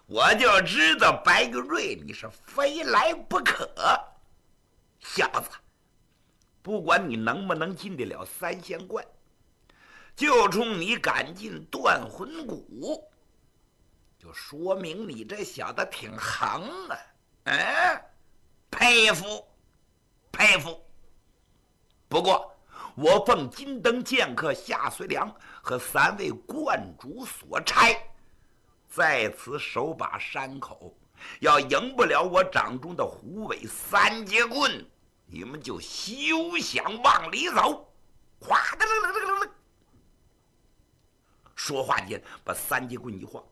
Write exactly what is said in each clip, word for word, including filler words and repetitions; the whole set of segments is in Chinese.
我就知道白玉瑞你是非来不可。小子，不管你能不能进得了三仙观，就冲你敢进断魂谷，就说明你这小子挺横啊！哎，佩服佩服。不过我奉金灯剑客夏随良和三位观主所差，在此守把山口，要赢不了我掌中的虎尾三节棍，你们就休想往里走！哗的了了了了，说话间把三节棍一晃。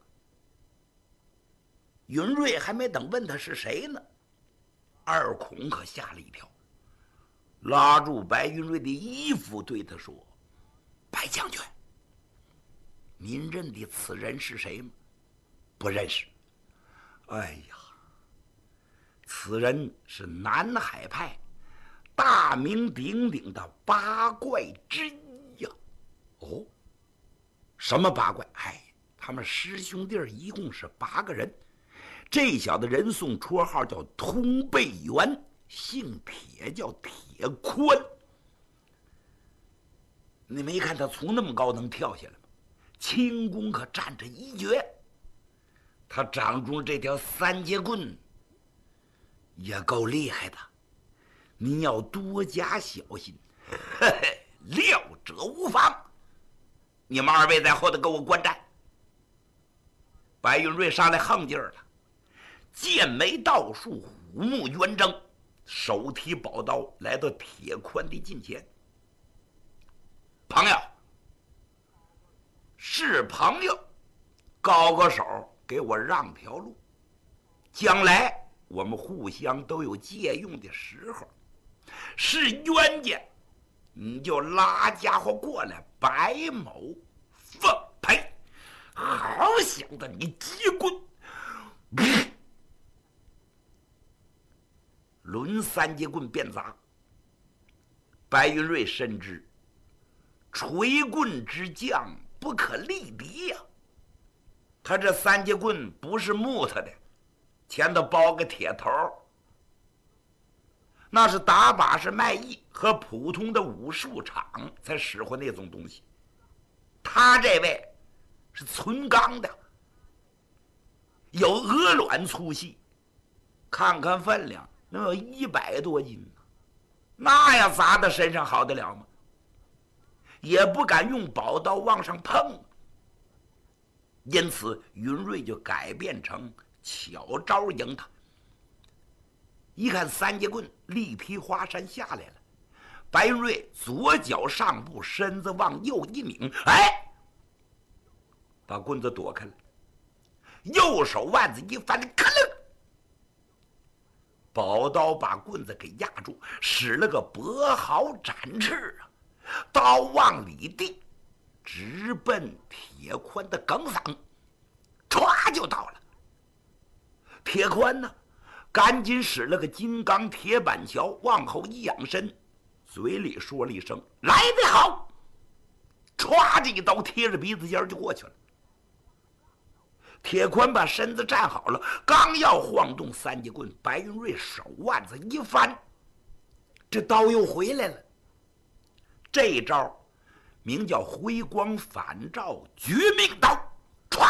云瑞还没等问他是谁呢，二孔可吓了一跳，拉住白云瑞的衣服对他说：“白将军，您认得此人是谁吗？”“不认识。”“哎呀，此人是南海派大名鼎鼎的八怪之一呀。”“哦，什么八怪？”“哎，他们师兄弟一共是八个人。这小子人送绰号叫通背猿，姓铁叫铁宽。你没看他从那么高能跳下来吗？轻功可占着一绝。他掌中这条三节棍也够厉害的，您要多加小心。嘿嘿，料者无妨。你们二位在后头给我观战。”白云瑞上来横劲儿了，剑眉倒竖，虎目圆睁，手提宝刀来到铁宽的近前。“朋友，是朋友，高个手，给我让条路，将来我们互相都有借用的时候。是冤家，你就拉家伙过来，白某奉陪。好想的你接棍！”抡三节棍便砸。白云瑞深知锤棍之将不可力敌呀、啊，他这三节棍不是木头的，前头包个铁头，那是打把式卖艺和普通的武术场才使唤那种东西。他这位是纯钢的，有鹅卵粗细，看看分量能有一百多斤呢，那要砸到身上好得了吗？也不敢用宝刀往上碰。因此云瑞就改变成巧招迎他。一看三节棍力劈华山下来了，白云瑞左脚上步，身子往右一拧，哎，把棍子躲开了，右手腕子一翻，咔楞，宝刀把棍子给压住，使了个拨毫展翅啊，刀往里递，直奔铁宽的梗嗓，歘就到了。铁宽呢，赶紧使了个金刚铁板桥，往后一仰身，嘴里说了一声“来得好”，歘，这一刀贴着鼻子尖就过去了。铁宽把身子站好了，刚要晃动三节棍，白云瑞手腕子一翻，这刀又回来了。这一招名叫回光返照绝命刀，歘，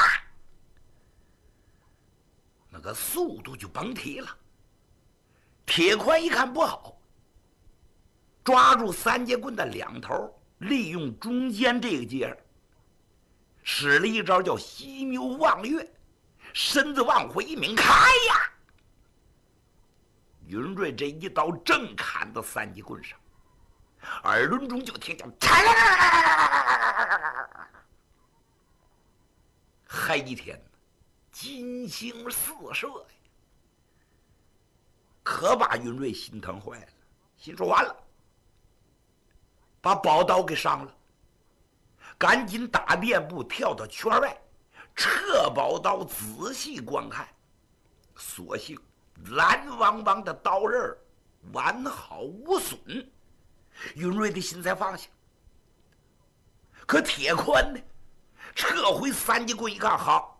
那个速度就甭提了。铁宽一看不好，抓住三节棍的两头，利用中间这个节，使了一招叫犀牛望月，身子往回一拧，开呀！云瑞这一刀正砍到三节棍上，耳轮中就听见黑天金星四射呀，可把云瑞心疼坏了，心说完了，把宝刀给伤了，赶紧打垫步跳到圈外，撤宝刀仔细观看，所幸蓝汪汪的刀刃完好无损，云瑞的心才放下。可铁宽呢，撤回三节棍一看，好，